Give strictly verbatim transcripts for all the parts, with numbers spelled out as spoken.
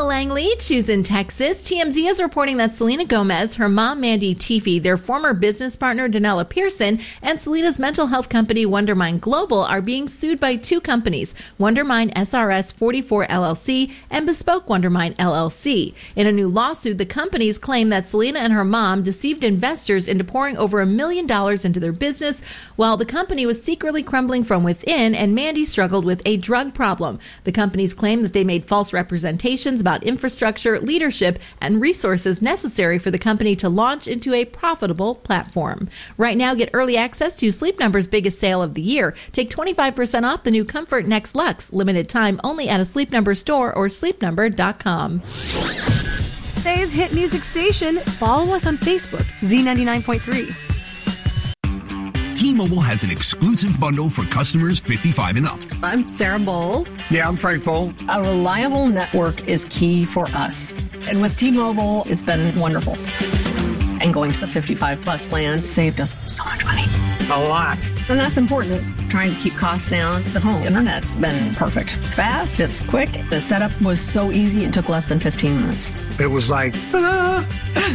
Langley, who's in Texas. T M Z is reporting that Selena Gomez, her mom, Mandy Teefey, their former business partner, Danella Pearson, and Selena's mental health company, Wondermind Global, are being sued by two companies, Wondermind S R S forty-four L L C and Bespoke Wondermind L L C. In a new lawsuit, the companies claim that Selena and her mom deceived investors into pouring over a million dollars into their business, while the company was secretly crumbling from within and Mandy struggled with a drug problem. The companies claim that they made false representations about infrastructure, leadership, and resources necessary for the company to launch into a profitable platform. Right now, get early access to Sleep Number's biggest sale of the year. Take twenty-five percent off the new Comfort Next Luxe. Limited time only at a Sleep Number store or sleep number dot com. Today's hit music station. Follow us on Facebook, Z ninety-nine point three. T-Mobile has an exclusive bundle for customers fifty-five and up. I'm Sarah Bowl. Yeah, I'm Frank Bowl. A reliable network is key for us. And with T-Mobile, it's been wonderful. And going to the fifty-five plus plan saved us so much money. A lot. And that's important. Trying to keep costs down. The home internet's been perfect. It's fast, it's quick. The setup was so easy, it took less than fifteen minutes. It was like, ah.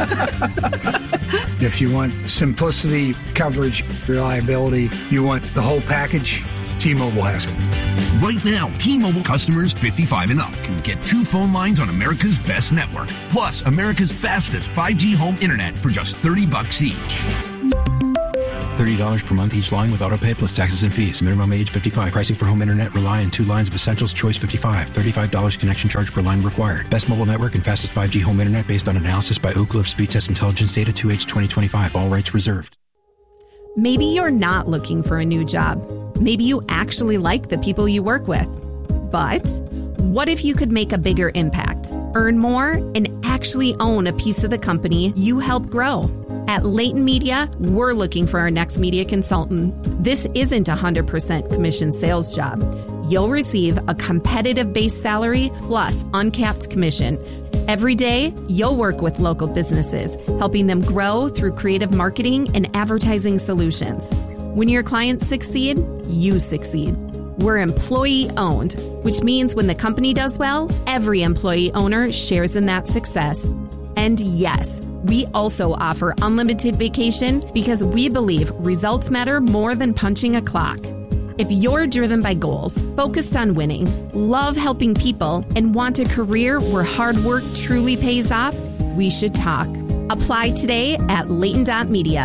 If you want simplicity, coverage, reliability, you want the whole package, T-Mobile has it. Right now, T-Mobile customers fifty-five and up can get two phone lines on America's best network, plus America's fastest five G home internet for just thirty bucks each. thirty dollars per month each line with autopay plus taxes and fees. Minimum age fifty-five. Pricing for home internet rely on two lines of Essentials Choice fifty-five. thirty-five dollars connection charge per line required. Best mobile network and fastest five G home internet based on analysis by Oak Cliff Speed Test Intelligence Data two H twenty twenty-five. All rights reserved. Maybe you're not looking for a new job. Maybe you actually like the people you work with. But what if you could make a bigger impact, earn more, and actually own a piece of the company you help grow? At Leighton Media, we're looking for our next media consultant. This isn't a one hundred percent commission sales job. You'll receive a competitive base salary plus uncapped commission. Every day, you'll work with local businesses, helping them grow through creative marketing and advertising solutions. When your clients succeed, you succeed. We're employee-owned, which means when the company does well, every employee owner shares in that success. And yes, we also offer unlimited vacation because we believe results matter more than punching a clock. If you're driven by goals, focused on winning, love helping people, and want a career where hard work truly pays off, we should talk. Apply today at Leighton dot media.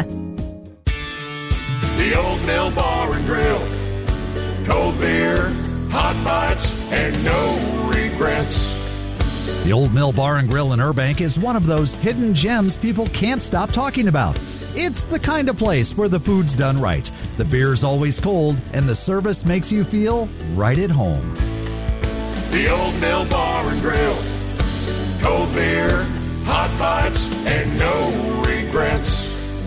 The Old Mill Bar and Grill. Cold beer, hot bites, and no regrets. The Old Mill Bar and Grill in Burbank is one of those hidden gems people can't stop talking about. It's the kind of place where the food's done right, the beer's always cold, and the service makes you feel right at home. The Old Mill Bar and Grill. Cold beer, hot bites, and no regrets.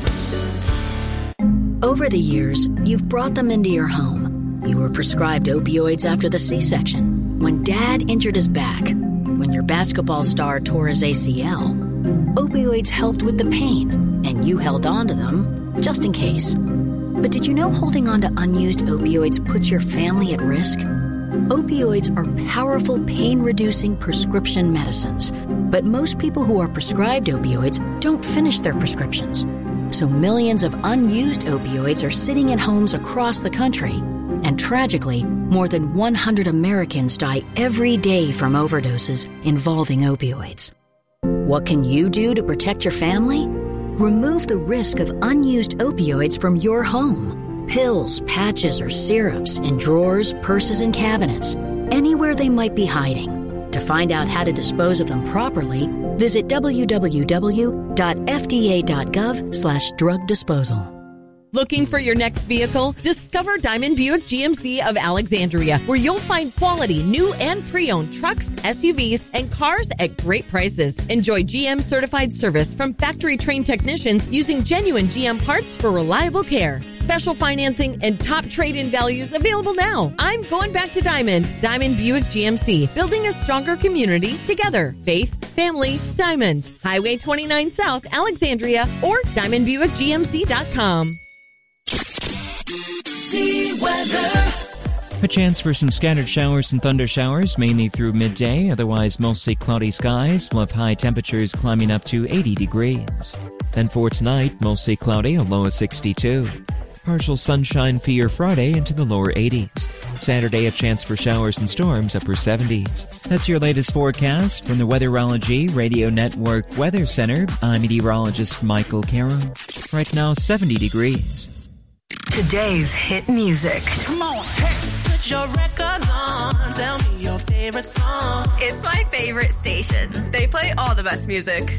Over the years, you've brought them into your home. You were prescribed opioids after the C-section, when Dad injured his back, when your basketball star tore his A C L. Opioids helped with the pain, and you held on to them just in case. But did you know holding on to unused opioids puts your family at risk? Opioids are powerful pain-reducing prescription medicines, but most people who are prescribed opioids don't finish their prescriptions. So millions of unused opioids are sitting in homes across the country. And tragically, more than one hundred Americans die every day from overdoses involving opioids. What can you do to protect your family? Remove the risk of unused opioids from your home. Pills, patches, or syrups in drawers, purses, and cabinets, anywhere they might be hiding. To find out how to dispose of them properly, visit w w w dot f d a dot gov slash drug disposal. Looking for your next vehicle? Discover Diamond Buick G M C of Alexandria, where you'll find quality new and pre-owned trucks, S U Vs, and cars at great prices. Enjoy G M certified service from factory-trained technicians using genuine G M parts for reliable care. Special financing and top trade-in values available now. I'm going back to Diamond. Diamond Buick G M C, building a stronger community together. Faith, family, Diamond. Highway twenty-nine South, Alexandria, or diamond buick g m c dot com. See weather. A chance for some scattered showers and thunder showers, mainly through midday. Otherwise, mostly cloudy skies. We'll have high temperatures climbing up to eighty degrees. Then for tonight, mostly cloudy, a low of sixty-two. Partial sunshine for your Friday into the lower eighties. Saturday, a chance for showers and storms, upper seventies. That's your latest forecast from the Weatherology Radio Network Weather Center. I'm meteorologist Michael Carroll. Right now, seventy degrees. Today's hit music. Come on, hey, put your record on. Tell me your favorite song. It's my favorite station. They play all the best music.